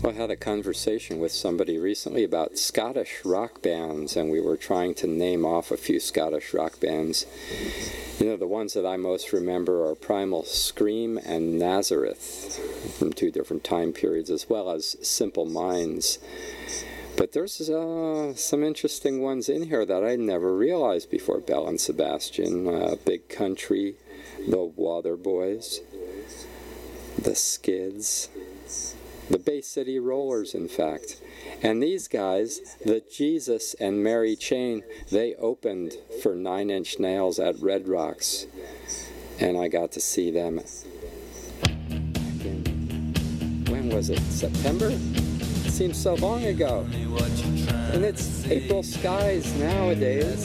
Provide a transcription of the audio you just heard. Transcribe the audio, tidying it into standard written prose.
I had a conversation with somebody recently about Scottish rock bands, and we were trying to name off a few Scottish rock bands. You know, the ones that I most remember are Primal Scream and Nazareth, from two different time periods, as well as Simple Minds. But there's some interesting ones in here that I never realized before. Belle and Sebastian, Big Country, the Waterboys, the Skids, the Bay City Rollers, in fact. And these guys, the Jesus and Mary Chain, they opened for Nine Inch Nails at Red Rocks. And I got to see them when was it? September? It seems so long ago. And it's April skies nowadays.